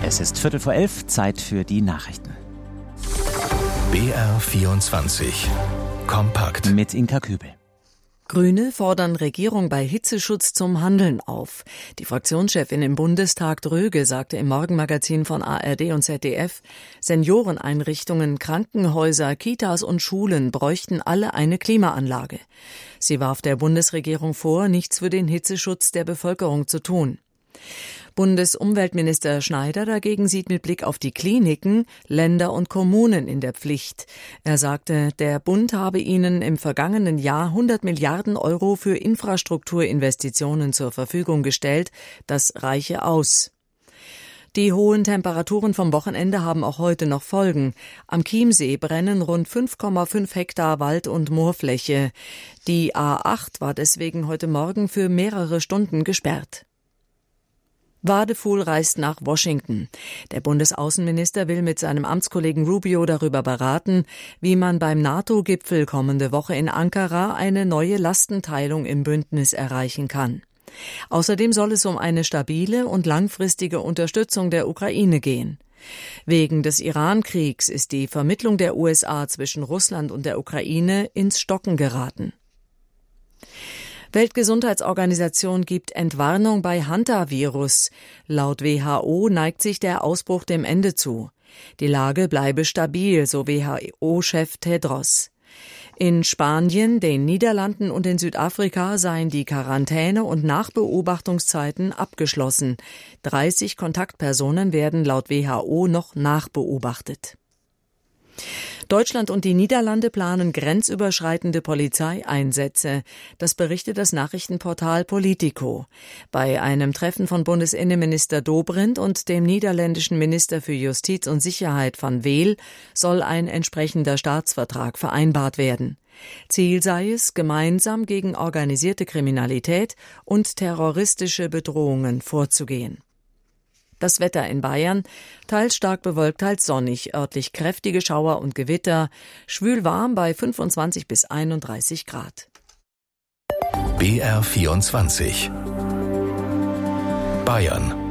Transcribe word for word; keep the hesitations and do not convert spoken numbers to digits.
Es ist Viertel vor elf, Zeit für die Nachrichten. B R vierundzwanzig. Kompakt. Mit Inka Kübel. Grüne fordern Regierung bei Hitzeschutz zum Handeln auf. Die Fraktionschefin im Bundestag Dröge sagte im Morgenmagazin von A R D und Z D F, Senioreneinrichtungen, Krankenhäuser, Kitas und Schulen bräuchten alle eine Klimaanlage. Sie warf der Bundesregierung vor, nichts für den Hitzeschutz der Bevölkerung zu tun. Bundesumweltminister Schneider dagegen sieht mit Blick auf die Kliniken Länder und Kommunen in der Pflicht. Er sagte, der Bund habe ihnen im vergangenen Jahr hundert Milliarden Euro für Infrastrukturinvestitionen zur Verfügung gestellt. Das reiche aus. Die hohen Temperaturen vom Wochenende haben auch heute noch Folgen. Am Chiemsee brennen rund fünf Komma fünf Hektar Wald- und Moorfläche. Die A acht war deswegen heute Morgen für mehrere Stunden gesperrt. Wadefuhl reist nach Washington. Der Bundesaußenminister will mit seinem Amtskollegen Rubio darüber beraten, wie man beim NATO-Gipfel kommende Woche in Ankara eine neue Lastenteilung im Bündnis erreichen kann. Außerdem soll es um eine stabile und langfristige Unterstützung der Ukraine gehen. Wegen des Iran-Kriegs ist die Vermittlung der U S A zwischen Russland und der Ukraine ins Stocken geraten. Weltgesundheitsorganisation gibt Entwarnung bei Hantavirus. Laut W H O neigt sich der Ausbruch dem Ende zu. Die Lage bleibe stabil, so W H O-Chef Tedros. In Spanien, den Niederlanden und in Südafrika seien die Quarantäne- und Nachbeobachtungszeiten abgeschlossen. dreißig Kontaktpersonen werden laut W H O noch nachbeobachtet. Deutschland und die Niederlande planen grenzüberschreitende Polizeieinsätze. Das berichtet das Nachrichtenportal Politico. Bei einem Treffen von Bundesinnenminister Dobrindt und dem niederländischen Minister für Justiz und Sicherheit van Weel soll ein entsprechender Staatsvertrag vereinbart werden. Ziel sei es, gemeinsam gegen organisierte Kriminalität und terroristische Bedrohungen vorzugehen. Das Wetter in Bayern, teils stark bewölkt, teils sonnig, örtlich kräftige Schauer und Gewitter, schwül warm bei fünfundzwanzig bis einunddreißig Grad. B R vierundzwanzig. Bayern.